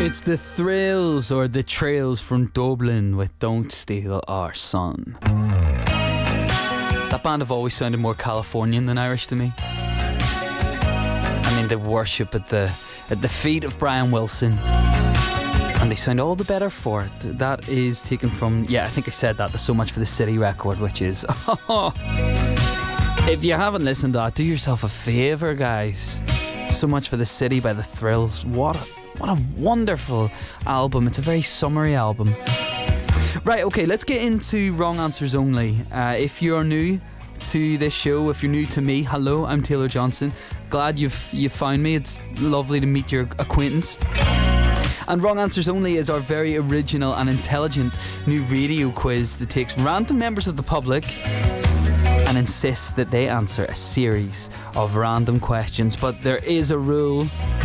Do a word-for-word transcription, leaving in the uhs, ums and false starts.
It's the Thrills, or the Trails from Dublin, with Don't Steal Our Sun. That band have always sounded more Californian than Irish to me. I mean, they worship at the at the feet of Brian Wilson, and they sound all the better for it. That is taken from, yeah, I think I said that, the So Much for the City record, which is, if you haven't listened to that, do yourself a favour, guys. So Much for the City by the Thrills. What a What a wonderful album. It's a very summery album. Right, okay, let's get into Wrong Answers Only. Uh, if you're new to this show, if you're new to me, hello, I'm Taylor Johnson. Glad you've you've found me. It's lovely to meet your acquaintance. And Wrong Answers Only is our very original and intelligent new radio quiz that takes random members of the public and insists that they answer a series of random questions. But there is a rule.